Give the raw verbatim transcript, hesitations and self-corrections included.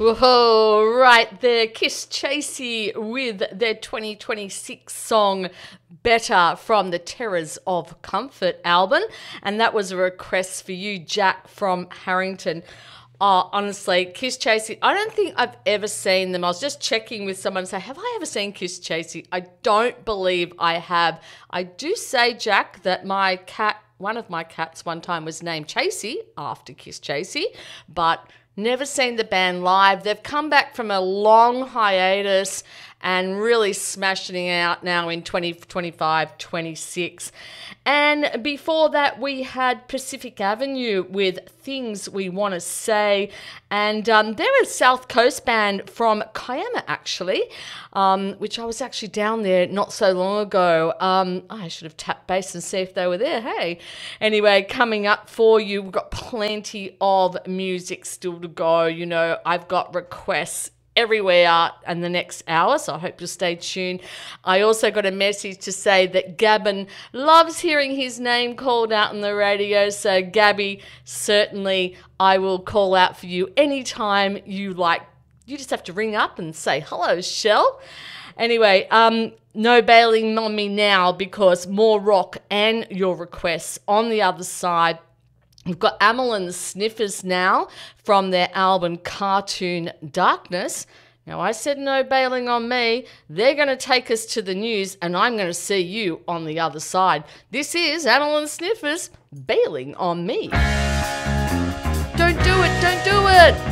Whoa, right there. Kiss Chasey with their twenty twenty-six song Better from the Terrors of Comfort album. And that was a request for you, Jack from Harrington. Oh, honestly, Kiss Chasey, I don't think I've ever seen them. I was just checking with someone and say, have I ever seen Kiss Chasey? I don't believe I have. I do say, Jack, that my cat, one of my cats one time was named Chasey after Kiss Chasey, but never seen the band live. They've come back from a long hiatus and really smashing it out now in twenty twenty-five twenty-six. And before that, we had Pacific Avenue with Things We Want to Say. And um, they're a South Coast band from Kiama, actually, um, which I was actually down there not so long ago. Um, I should have tapped base and see if they were there, hey. Anyway, coming up for you, we've got plenty of music still to go. You know, I've got requests everywhere in the next hour, so I hope you'll stay tuned. I also got a message to say that Gavin loves hearing his name called out on the radio, so Gabby, certainly I will call out for you anytime you like. You just have to ring up and say, hello, Shell. Anyway, um, no bailing on me now, because more rock and your requests on the other side. We've got Amyl and the Sniffers now from their album Cartoon Darkness. Now, I said no bailing on me. They're going to take us to the news, and I'm going to see you on the other side. This is Amyl and the Sniffers, Bailing on Me. Don't do it, don't do it.